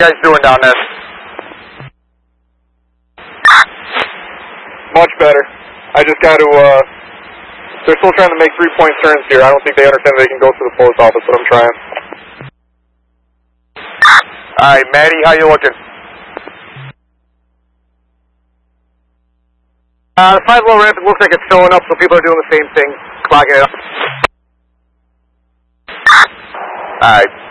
guys doing down there? Much better. I just got to, they're still trying to make 3-point turns here. I don't think they understand they can go to the post office, but I'm trying. Alright, Maddie, how you looking? The 5 low ramp, it looks like it's filling up, so people are doing the same thing, clogging it up. Alright.